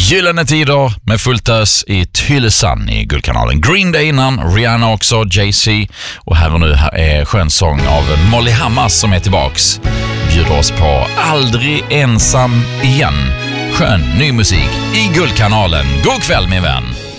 Gyllene tider med fullt ös i Tylösand i Guldkanalen. Green Day innan, Rihanna också, Jay-Z. Och här och nu här är skön sång av Molly Hammars som är tillbaks. Bjuder oss på Aldrig ensam igen. Skön ny musik i Guldkanalen. God kväll min vän!